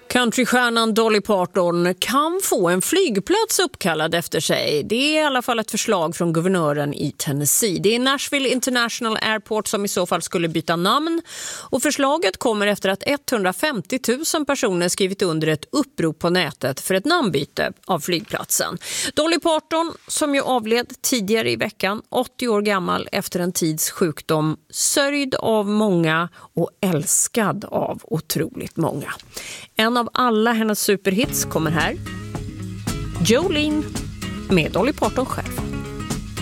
Countrystjärnan Dolly Parton kan få en flygplats uppkallad efter sig. Det är i alla fall ett förslag från guvernören i Tennessee. Det är Nashville International Airport som i så fall skulle byta namn. Och förslaget kommer efter att 150 000 personer skrivit under ett upprop på nätet för ett namnbyte av flygplatsen. Dolly Parton, som ju avled tidigare i veckan, 80 år gammal efter en tids sjukdom, sörjd av många och älskad av otroligt många. En av alla hennes superhits kommer här. Jolene med Dolly Parton själv.